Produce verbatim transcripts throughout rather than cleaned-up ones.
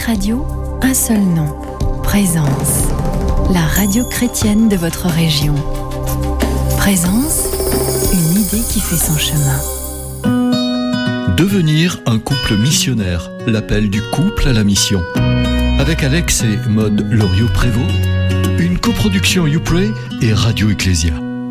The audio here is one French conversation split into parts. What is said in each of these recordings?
Radio, un seul nom, Présence, la radio chrétienne de votre région. Présence, une idée qui fait son chemin. Devenir un couple missionnaire, l'appel du couple à la mission. Avec Alex et Maude Loriot-Prévost, une coproduction YouPray et Radio Ecclésia.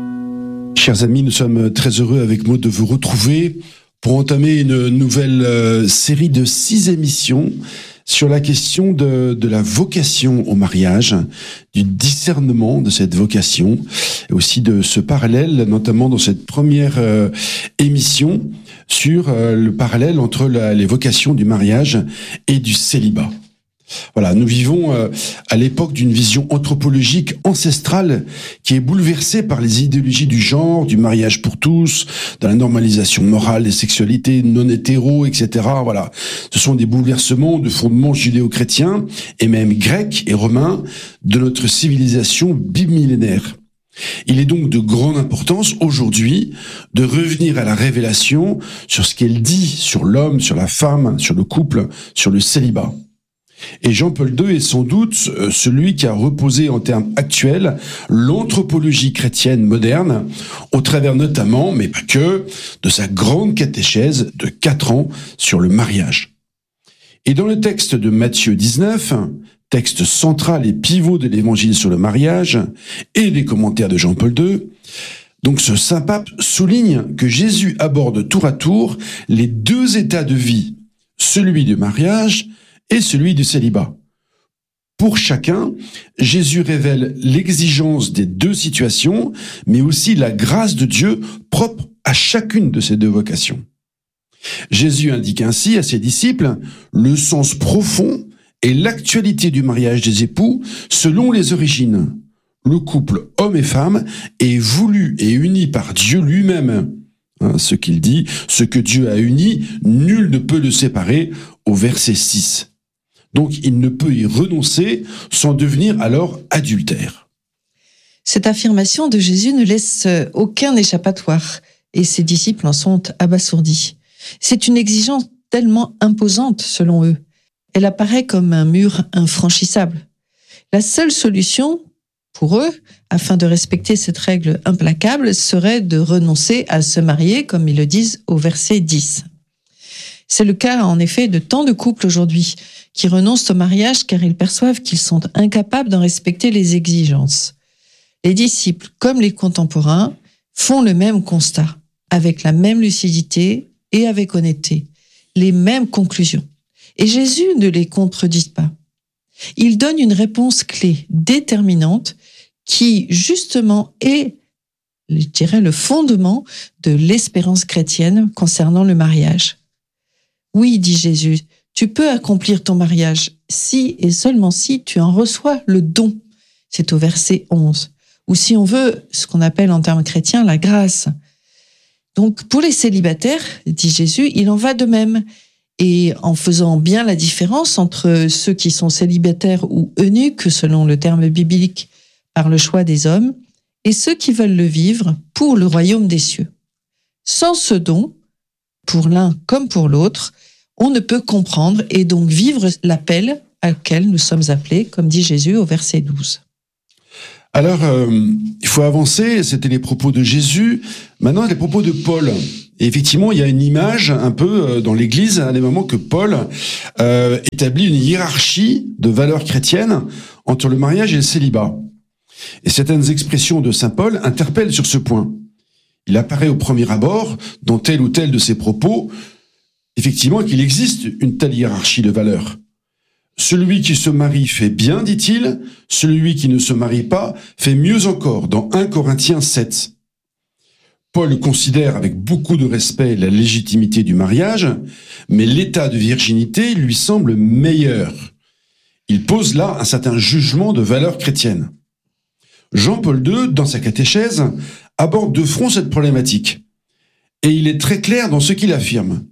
Chers amis, nous sommes très heureux avec Maude de vous retrouver pour entamer une nouvelle euh, série de six émissions sur la question de, de la vocation au mariage, du discernement de cette vocation, et aussi de ce parallèle, notamment dans cette première euh, émission, sur euh, le parallèle entre la, les vocations du mariage et du célibat. Voilà, nous vivons euh, à l'époque d'une vision anthropologique ancestrale qui est bouleversée par les idéologies du genre, du mariage pour tous, de la normalisation morale des sexualités non hétéro, et cetera. Voilà, ce sont des bouleversements de fondements judéo-chrétiens et même grecs et romains de notre civilisation bimillénaire. Il est donc de grande importance aujourd'hui de revenir à la révélation sur ce qu'elle dit sur l'homme, sur la femme, sur le couple, sur le célibat. Et Jean-Paul deux est sans doute celui qui a reposé en termes actuels l'anthropologie chrétienne moderne, au travers notamment, mais pas que, de sa grande catéchèse de quatre ans sur le mariage. Et dans le texte de Matthieu dix-neuf, texte central et pivot de l'évangile sur le mariage, et les commentaires de Jean-Paul deux, donc ce saint pape souligne que Jésus aborde tour à tour les deux états de vie, celui du mariage et celui du célibat. Pour chacun, Jésus révèle l'exigence des deux situations, mais aussi la grâce de Dieu propre à chacune de ces deux vocations. Jésus indique ainsi à ses disciples le sens profond et l'actualité du mariage des époux selon les origines. Le couple homme et femme est voulu et uni par Dieu lui-même. Hein, ce qu'il dit, ce que Dieu a uni, nul ne peut le séparer, au verset six. Donc il ne peut y renoncer sans devenir alors adultère. Cette affirmation de Jésus ne laisse aucun échappatoire et ses disciples en sont abasourdis. C'est une exigence tellement imposante selon eux. Elle apparaît comme un mur infranchissable. La seule solution pour eux, afin de respecter cette règle implacable, serait de renoncer à se marier, comme ils le disent au verset dix. C'est le cas en effet de tant de couples aujourd'hui qui renoncent au mariage car ils perçoivent qu'ils sont incapables d'en respecter les exigences. Les disciples, comme les contemporains, font le même constat, avec la même lucidité et avec honnêteté, les mêmes conclusions. Et Jésus ne les contredit pas. Il donne une réponse clé, déterminante, qui justement est, je dirais, le fondement de l'espérance chrétienne concernant le mariage. Oui, dit Jésus, tu peux accomplir ton mariage si et seulement si tu en reçois le don. C'est au verset onze. Ou si on veut, ce qu'on appelle en termes chrétiens, la grâce. Donc, pour les célibataires, dit Jésus, il en va de même. Et en faisant bien la différence entre ceux qui sont célibataires ou eunuques, selon le terme biblique, par le choix des hommes, et ceux qui veulent le vivre pour le royaume des cieux. Sans ce don, pour l'un comme pour l'autre, on ne peut comprendre et donc vivre l'appel auquel nous sommes appelés, comme dit Jésus au verset douze. Alors, euh, il faut avancer, c'était les propos de Jésus, maintenant les propos de Paul. Et effectivement, il y a une image un peu dans l'Église, à des moments que Paul euh, établit une hiérarchie de valeurs chrétiennes entre le mariage et le célibat. Et certaines expressions de saint Paul interpellent sur ce point. Il apparaît au premier abord, dans tel ou tel de ses propos, effectivement qu'il existe une telle hiérarchie de valeurs. Celui qui se marie fait bien, dit-il, celui qui ne se marie pas fait mieux encore, dans un Corinthiens sept. Paul considère avec beaucoup de respect la légitimité du mariage, mais l'état de virginité lui semble meilleur. Il pose là un certain jugement de valeur chrétienne. Jean-Paul deux, dans sa catéchèse, aborde de front cette problématique. Et il est très clair dans ce qu'il affirme.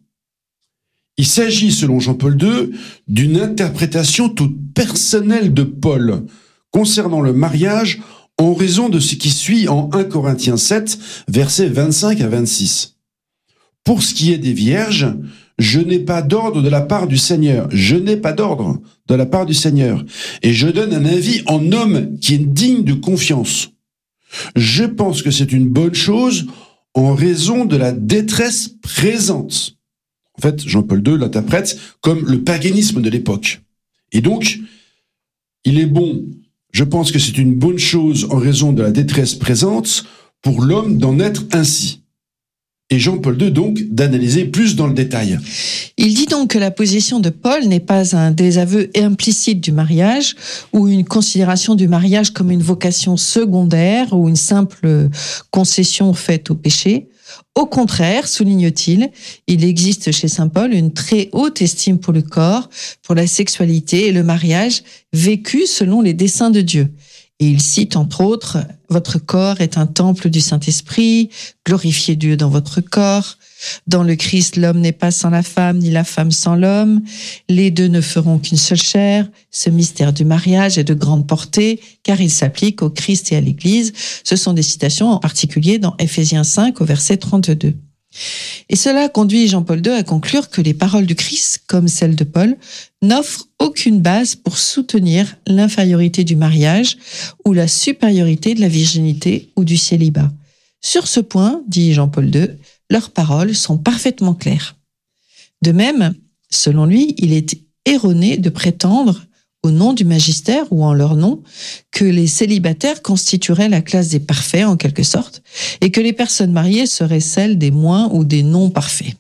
Il s'agit, selon Jean-Paul deux, d'une interprétation toute personnelle de Paul concernant le mariage en raison de ce qui suit en un Corinthiens sept, versets vingt-cinq à vingt-six. Pour ce qui est des vierges, je n'ai pas d'ordre de la part du Seigneur. Je n'ai pas d'ordre de la part du Seigneur. Et je donne un avis en homme qui est digne de confiance. Je pense que c'est une bonne chose en raison de la détresse présente. En fait, Jean-Paul deux l'interprète comme le paganisme de l'époque. Et donc, il est bon, je pense que c'est une bonne chose en raison de la détresse présente pour l'homme d'en être ainsi. Et Jean-Paul deux, donc, d'analyser plus dans le détail. Il dit donc que la position de Paul n'est pas un désaveu implicite du mariage ou une considération du mariage comme une vocation secondaire ou une simple concession faite au péché. Au contraire, souligne-t-il, il existe chez saint Paul une très haute estime pour le corps, pour la sexualité et le mariage vécu selon les desseins de Dieu. Et il cite entre autres « Votre corps est un temple du Saint-Esprit, glorifiez Dieu dans votre corps. Dans le Christ, l'homme n'est pas sans la femme, ni la femme sans l'homme. Les deux ne feront qu'une seule chair. Ce mystère du mariage est de grande portée, car il s'applique au Christ et à l'Église. » Ce sont des citations en particulier dans Éphésiens cinq au verset trente-deux. Et cela conduit Jean-Paul deux à conclure que les paroles du Christ, comme celles de Paul, n'offrent aucune base pour soutenir l'infériorité du mariage ou la supériorité de la virginité ou du célibat. Sur ce point, dit Jean-Paul deux, leurs paroles sont parfaitement claires. De même, selon lui, il est erroné de prétendre, au nom du magistère ou en leur nom, que les célibataires constitueraient la classe des parfaits en quelque sorte, et que les personnes mariées seraient celles des moins ou des non parfaits.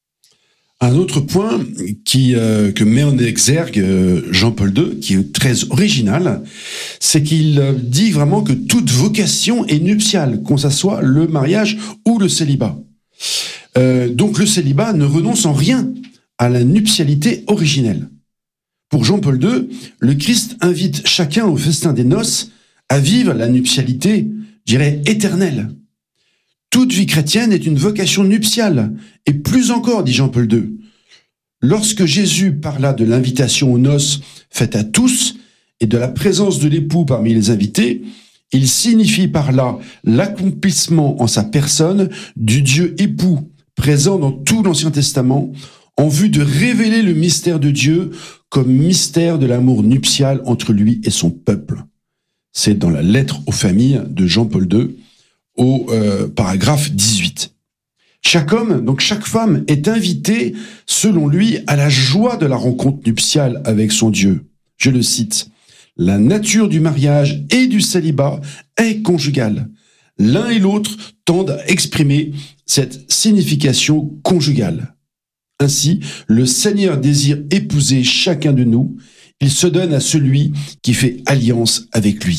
Un autre point qui, euh, que met en exergue euh, Jean-Paul deux, qui est très original, c'est qu'il euh, dit vraiment que toute vocation est nuptiale, qu'on s'assoie le mariage ou le célibat. Euh, donc le célibat ne renonce en rien à la nuptialité originelle. Pour Jean-Paul deux, le Christ invite chacun au festin des noces à vivre la nuptialité, je dirais, éternelle. Toute vie chrétienne est une vocation nuptiale, et plus encore, dit Jean-Paul deux. Lorsque Jésus parla de l'invitation aux noces faite à tous et de la présence de l'époux parmi les invités, il signifie par là l'accomplissement en sa personne du Dieu époux présent dans tout l'Ancien Testament en vue de révéler le mystère de Dieu comme mystère de l'amour nuptial entre lui et son peuple. C'est dans la lettre aux familles de Jean-Paul deux, au euh, paragraphe dix-huit. Chaque homme, donc chaque femme, est invité, selon lui, à la joie de la rencontre nuptiale avec son Dieu. Je le cite. « La nature du mariage et du célibat est conjugale. L'un et l'autre tendent à exprimer cette signification conjugale. Ainsi, le Seigneur désire épouser chacun de nous. Il se donne à celui qui fait alliance avec lui. »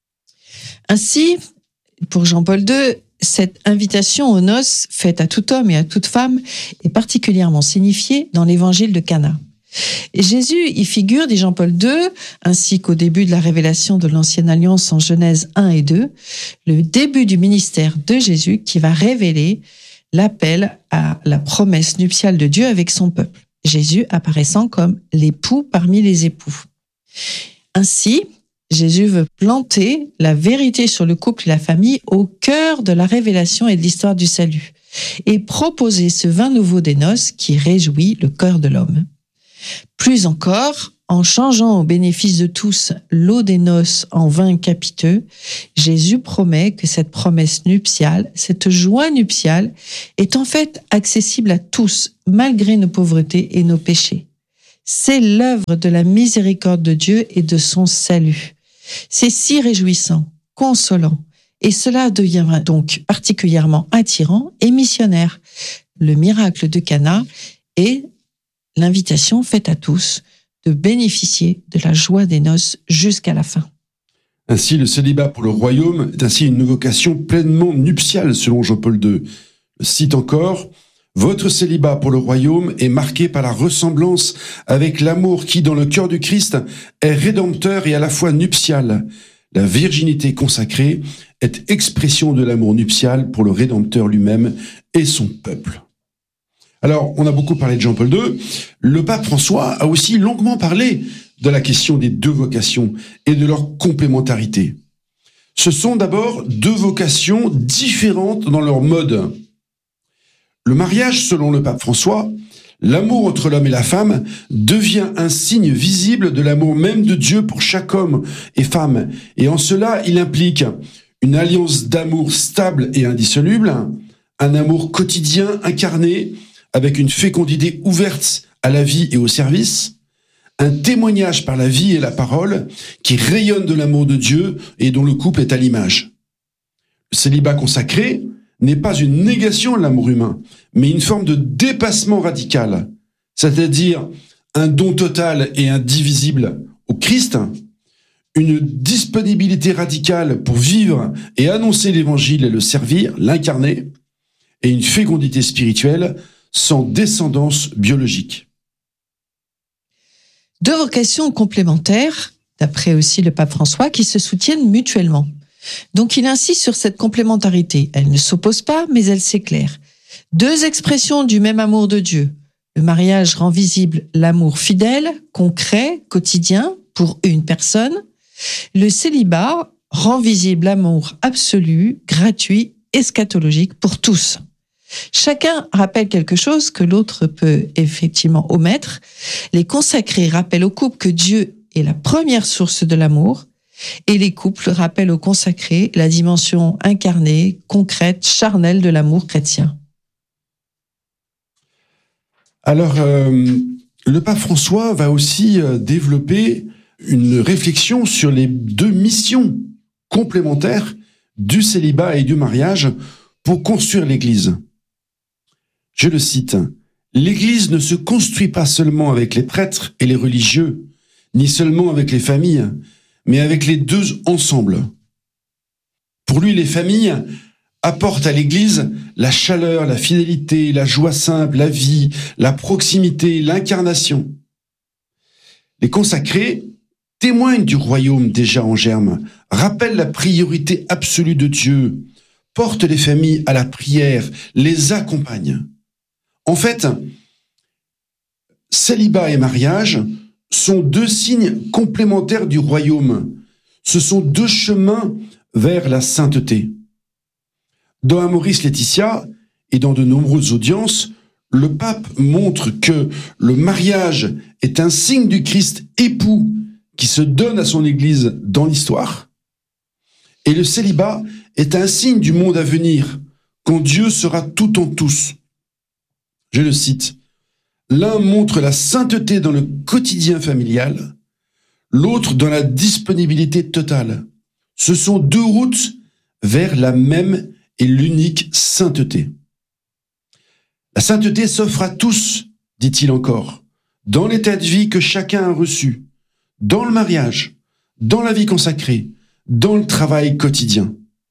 Ainsi, pour Jean-Paul deux, cette invitation aux noces faite à tout homme et à toute femme est particulièrement signifiée dans l'évangile de Cana. Et Jésus y figure, dit Jean-Paul deux, ainsi qu'au début de la révélation de l'Ancienne Alliance en Genèse un et deux, le début du ministère de Jésus qui va révéler l'appel à la promesse nuptiale de Dieu avec son peuple, Jésus apparaissant comme l'époux parmi les époux. Ainsi, Jésus veut planter la vérité sur le couple et la famille au cœur de la révélation et de l'histoire du salut, et proposer ce vin nouveau des noces qui réjouit le cœur de l'homme. Plus encore, en changeant au bénéfice de tous l'eau des noces en vin capiteux, Jésus promet que cette promesse nuptiale, cette joie nuptiale, est en fait accessible à tous, malgré nos pauvretés et nos péchés. C'est l'œuvre de la miséricorde de Dieu et de son salut. C'est si réjouissant, consolant, et cela devient donc particulièrement attirant et missionnaire. Le miracle de Cana est l'invitation faite à tous de bénéficier de la joie des noces jusqu'à la fin. Ainsi, le célibat pour le royaume est ainsi une vocation pleinement nuptiale, selon Jean-Paul deux. Je cite encore, « Votre célibat pour le royaume est marqué par la ressemblance avec l'amour qui, dans le cœur du Christ, est rédempteur et à la fois nuptial. La virginité consacrée est expression de l'amour nuptial pour le Rédempteur lui-même et son peuple. » Alors, on a beaucoup parlé de Jean-Paul deux. Le pape François a aussi longuement parlé de la question des deux vocations et de leur complémentarité. Ce sont d'abord deux vocations différentes dans leur mode. Le mariage, selon le pape François, L'amour entre l'homme et la femme devient un signe visible de l'amour même de Dieu pour chaque homme et femme. Et en cela, il implique une alliance d'amour stable et indissoluble, un amour quotidien incarné avec une fécondité ouverte à la vie et au service, un témoignage par la vie et la parole qui rayonne de l'amour de Dieu et dont le couple est à l'image. Le célibat consacré n'est pas une négation de l'amour humain, mais une forme de dépassement radical, c'est-à-dire un don total et indivisible au Christ, une disponibilité radicale pour vivre et annoncer l'Évangile et le servir, l'incarner, et une fécondité spirituelle sans descendance biologique. Deux vocations complémentaires, d'après aussi le pape François, qui se soutiennent mutuellement. Donc il insiste sur cette complémentarité. Elle ne s'oppose pas, mais elle s'éclaire. Deux expressions du même amour de Dieu. Le mariage rend visible l'amour fidèle, concret, quotidien, pour une personne. Le célibat rend visible l'amour absolu, gratuit, eschatologique pour tous. Chacun rappelle quelque chose que l'autre peut effectivement omettre. Les consacrés rappellent au couple que Dieu est la première source de l'amour, et les couples rappellent aux consacrés la dimension incarnée, concrète, charnelle de l'amour chrétien. Alors, euh, le pape François va aussi euh, développer une réflexion sur les deux missions complémentaires du célibat et du mariage pour construire l'Église. Je le cite, « L'Église ne se construit pas seulement avec les prêtres et les religieux, ni seulement avec les familles, mais avec les deux ensemble. Pour lui, les familles apportent à l'Église la chaleur, la fidélité, la joie simple, la vie, la proximité, l'incarnation. Les consacrés témoignent du royaume déjà en germe, rappellent la priorité absolue de Dieu, portent les familles à la prière, les accompagnent. En fait, célibat et mariage sont deux signes complémentaires du royaume. Ce sont deux chemins vers la sainteté. Dans Amoris Laetitia et dans de nombreuses audiences, le pape montre que le mariage est un signe du Christ époux qui se donne à son Église dans l'histoire, et le célibat est un signe du monde à venir, quand Dieu sera tout en tous. Je le cite, « L'un montre la sainteté dans le quotidien familial, l'autre dans la disponibilité totale. Ce sont deux routes vers la même et l'unique sainteté. La sainteté s'offre à tous, dit-il encore, dans l'état de vie que chacun a reçu, dans le mariage, dans la vie consacrée, dans le travail quotidien. »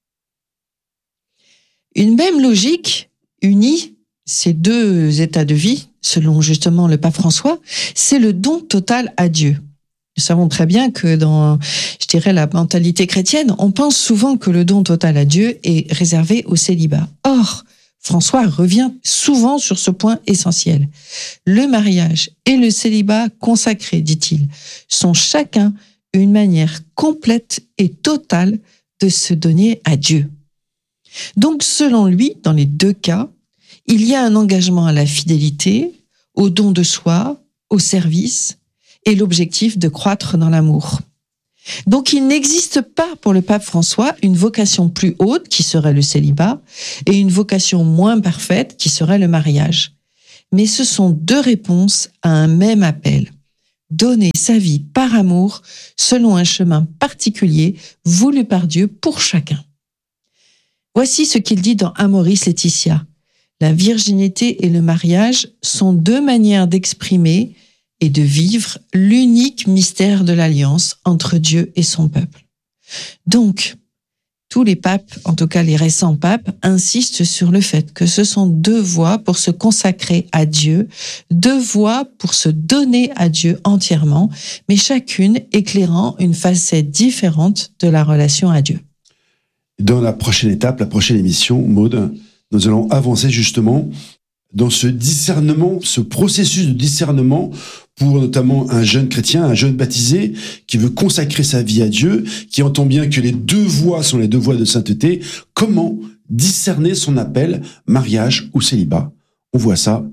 Une même logique unit ces deux états de vie, selon justement le pape François, c'est le don total à Dieu. Nous savons très bien que dans, je dirais, la mentalité chrétienne, on pense souvent que le don total à Dieu est réservé au célibat. Or, François revient souvent sur ce point essentiel. Le mariage et le célibat consacré, dit-il, sont chacun une manière complète et totale de se donner à Dieu. Donc, selon lui, dans les deux cas, il y a un engagement à la fidélité, au don de soi, au service, et l'objectif de croître dans l'amour. Donc il n'existe pas pour le pape François une vocation plus haute qui serait le célibat et une vocation moins parfaite qui serait le mariage. Mais ce sont deux réponses à un même appel. Donner sa vie par amour selon un chemin particulier voulu par Dieu pour chacun. Voici ce qu'il dit dans Amoris Laetitia. La virginité et le mariage sont deux manières d'exprimer et de vivre l'unique mystère de l'alliance entre Dieu et son peuple. Donc, tous les papes, en tout cas les récents papes, insistent sur le fait que ce sont deux voies pour se consacrer à Dieu, deux voies pour se donner à Dieu entièrement, mais chacune éclairant une facette différente de la relation à Dieu. Dans la prochaine étape, la prochaine émission, Maud, nous allons avancer justement dans ce discernement, ce processus de discernement pour notamment un jeune chrétien, un jeune baptisé qui veut consacrer sa vie à Dieu, qui entend bien que les deux voies sont les deux voies de sainteté. Comment discerner son appel, mariage ou célibat? On voit ça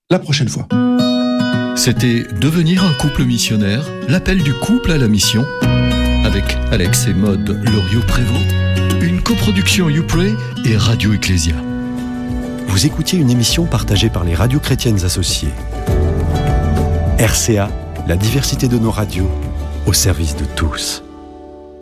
la prochaine fois. C'était Devenir un couple missionnaire, l'appel du couple à la mission, avec Alex et Maude Loriot-Prévost, une coproduction YouPray et Radio Ecclésia. Vous écoutiez une émission partagée par les radios chrétiennes associées. R C A, la diversité de nos radios, au service de tous.